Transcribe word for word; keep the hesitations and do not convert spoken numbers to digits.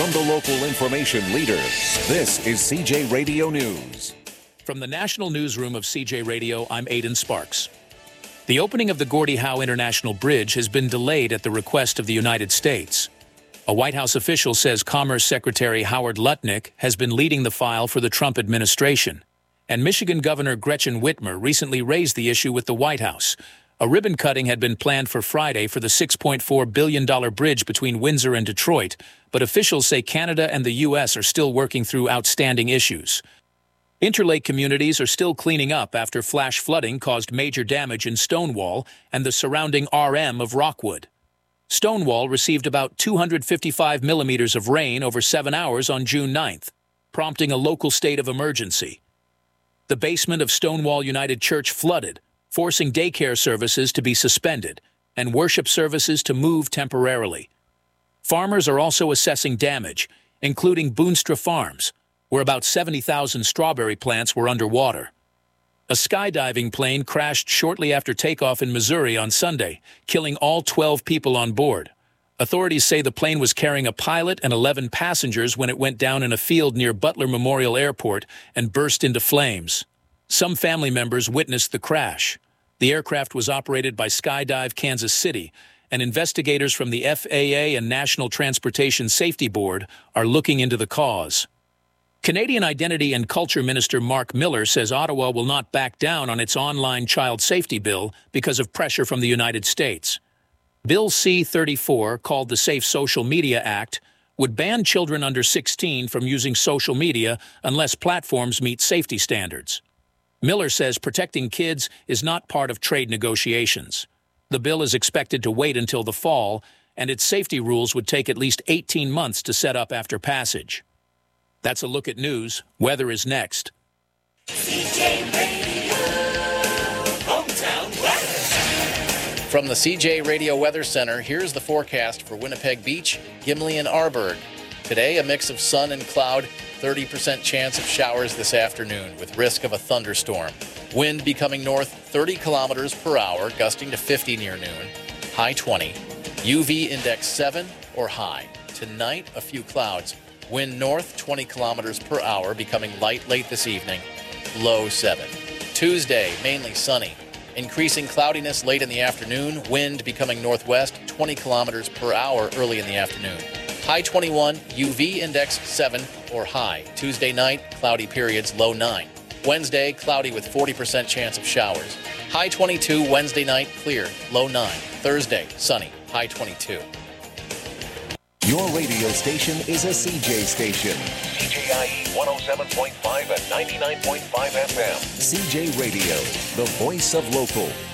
from the local information leader. This is C J Radio News. From the National Newsroom of C J Radio, I'm Aidan Sparks. The opening of the Gordie Howe International Bridge has been delayed at the request of the United States. A White House official says Commerce Secretary Howard Lutnick has been leading the file for the Trump administration. And Michigan Governor Gretchen Whitmer recently raised the issue with the White House. A ribbon cutting had been planned for Friday for the six point four billion dollars bridge between Windsor and Detroit, but officials say Canada and the U S are still working through outstanding issues. Interlake communities are still cleaning up after flash flooding caused major damage in Stonewall and the surrounding R M of Rockwood. Stonewall received about two hundred fifty-five millimeters of rain over seven hours on June ninth, prompting a local state of emergency. The basement of Stonewall United Church flooded, forcing daycare services to be suspended and worship services to move temporarily. Farmers are also assessing damage, including Boonstra Farms, where about seventy thousand strawberry plants were underwater. A skydiving plane crashed shortly after takeoff in Missouri on Sunday, killing all twelve people on board. Authorities say the plane was carrying a pilot and eleven passengers when it went down in a field near Butler Memorial Airport and burst into flames. Some family members witnessed the crash. The aircraft was operated by Skydive Kansas City, and investigators from the F A A and National Transportation Safety Board are looking into the cause. Canadian Identity and Culture Minister Mark Miller says Ottawa will not back down on its online child safety bill because of pressure from the United States. Bill C thirty-four, called the Safe Social Media Act, would ban children under sixteen from using social media unless platforms meet safety standards. Miller says protecting kids is not part of trade negotiations. The bill is expected to wait until the fall, and its safety rules would take at least eighteen months to set up after passage. That's a look at news. Weather is next. C J Radio, hometown weather. From the C J Radio Weather Center, here's the forecast for Winnipeg Beach, Gimli, and Arborg. Today, a mix of sun and cloud, thirty percent chance of showers this afternoon with risk of a thunderstorm. Wind becoming north thirty kilometers per hour, gusting to fifty near noon, high twenty. U V index seven or high. Tonight, a few clouds. Wind north twenty kilometers per hour, becoming light late this evening, low seven. Tuesday, mainly sunny. Increasing cloudiness late in the afternoon, wind becoming northwest twenty kilometers per hour early in the afternoon. High twenty-one, U V index seven or high. Tuesday night, cloudy periods, low nine. Wednesday, cloudy with forty percent chance of showers. High twenty-two, Wednesday night, clear, low nine. Thursday, sunny, high twenty-two. Your radio station is a C J station. C J I E one oh seven point five and ninety-nine point five F M. C J Radio, the voice of local.